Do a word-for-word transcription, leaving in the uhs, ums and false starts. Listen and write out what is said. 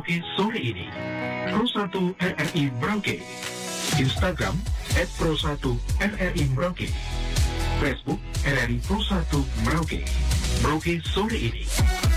Merauke sore ini. Pro satu R R I Merauke. Instagram at pro satu R R I Merauke. Facebook R R I Pro satu Merauke. Merauke sore ini.